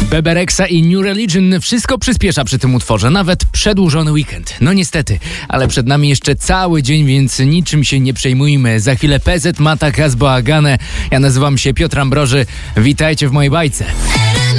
Bebe Rexha i New Religion wszystko przyspiesza przy tym utworze, nawet przedłużony weekend. No niestety, ale przed nami jeszcze cały dzień, więc niczym się nie przejmujmy. Za chwilę PZ Mata Kasbo Agane. Ja nazywam się Piotr Ambroży. Witajcie w mojej bajce.